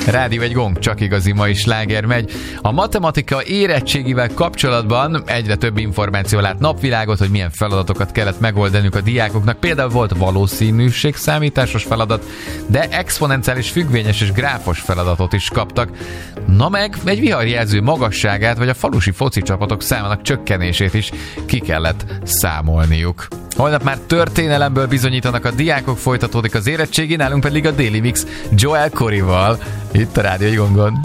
Rádió egy gong, csak igazi mai sláger megy. A matematika érettségivel kapcsolatban egyre több információ lát napvilágot, hogy milyen feladatokat kellett megoldaniuk a diákoknak. Például volt valószínűségszámításos feladat, de exponenciális függvényes és gráfos feladatot is kaptak. Na meg egy viharjelző magasságát, vagy a falusi foci csapatok számának csökkenését is ki kellett számolniuk. Holnap már történelemből bizonyítanak a diákok, folytatódik az érettségi, nálunk pedig a Daily Mix Joel Corrival, itt a Rádió egy gongon.